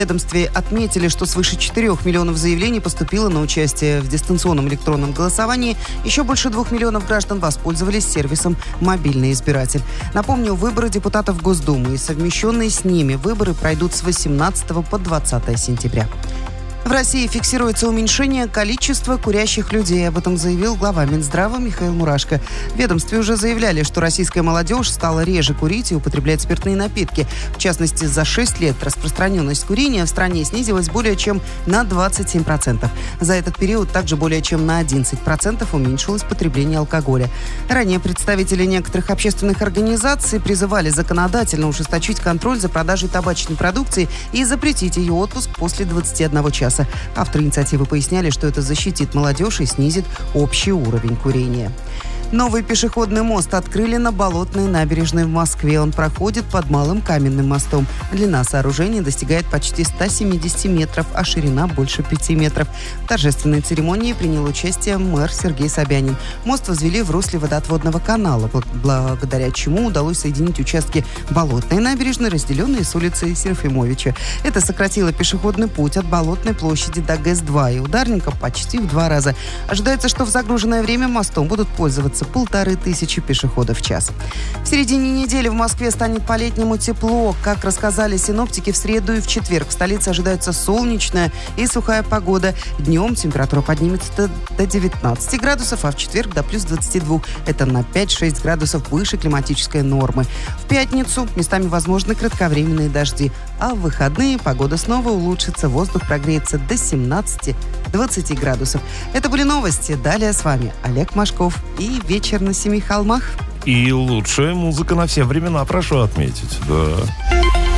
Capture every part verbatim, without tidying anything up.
ведомстве отметили, что свыше четырёх миллионов заявлений поступило на участие в дистанционном электронном голосовании. Еще больше двух миллионов граждан воспользовались сервисом «Мобильный избиратель». Напомню, выборы депутатов Госдумы и совмещенные с ними выборы пройдут с восемнадцатого по двадцатое сентября. В России фиксируется уменьшение количества курящих людей. Об этом заявил глава Минздрава Михаил Мурашко. В ведомстве уже заявляли, что российская молодежь стала реже курить и употреблять спиртные напитки. В частности, за шесть лет распространенность курения в стране снизилась более чем на двадцать семь процентов. За этот период также более чем на одиннадцать процентов уменьшилось потребление алкоголя. Ранее представители некоторых общественных организаций призывали законодательно ужесточить контроль за продажей табачной продукции и запретить ее отпуск после двадцати одного часа. Авторы инициативы поясняли, что это защитит молодежь и снизит общий уровень курения. Новый пешеходный мост открыли на Болотной набережной в Москве. Он проходит под Малым Каменным мостом. Длина сооружения достигает почти ста семидесяти метров, а ширина больше пяти метров. В торжественной церемонии принял участие мэр Сергей Собянин. Мост возвели в русле водоотводного канала, благодаря чему удалось соединить участки Болотной набережной, разделенные с улицей Серафимовича. Это сократило пешеходный путь от Болотной площади до ГЭС два и Ударников почти в два раза. Ожидается, что в загруженное время мостом будут пользоваться полторы тысячи пешеходов в час. В середине недели в Москве станет по-летнему тепло. Как рассказали синоптики, в среду и в четверг в столице ожидается солнечная и сухая погода. Днем температура поднимется до девятнадцати градусов, а в четверг до плюс двадцати двух. Это на пять-шесть градусов выше климатической нормы. В пятницу местами возможны кратковременные дожди, а в выходные погода снова улучшится. Воздух прогреется до семнадцати-двадцати градусов. Это были новости. Далее с вами Олег Машков и «Вечер на семи холмах». И лучшая музыка на все времена, прошу отметить, да.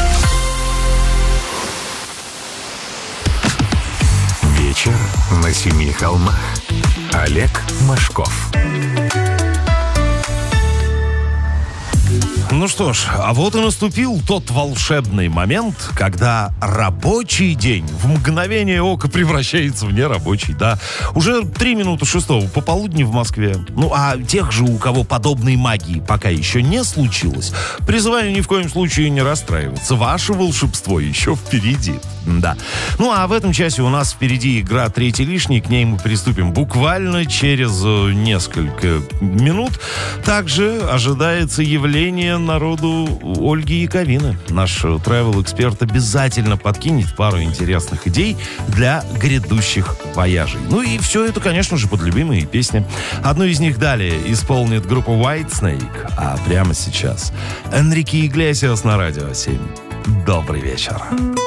«Вечер на семи холмах». Олег Машков. Ну что ж, а вот и наступил тот волшебный момент, когда рабочий день в мгновение ока превращается в нерабочий, да. Уже три минуты шестого пополудни в Москве. Ну, а тех же, у кого подобной магии пока еще не случилось, призываю ни в коем случае не расстраиваться. Ваше волшебство еще впереди. Да. Ну, а в этом часе у нас впереди игра «Третий лишний». К ней мы приступим буквально через несколько минут. Также ожидается явление народу Ольги Яковины. Наш travel-эксперт обязательно подкинет пару интересных идей для грядущих вояжей. Ну и все это, конечно же, под любимые песни. Одну из них далее исполнит группа Whitesnake. А прямо сейчас Энрике Иглесиас на Радио семь. Добрый вечер.